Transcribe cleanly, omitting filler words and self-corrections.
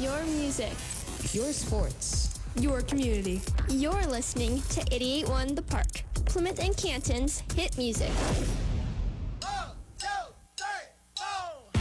Your music. Your sports. Your community. You're listening to 88.1 The Park, Plymouth and Canton's hit music.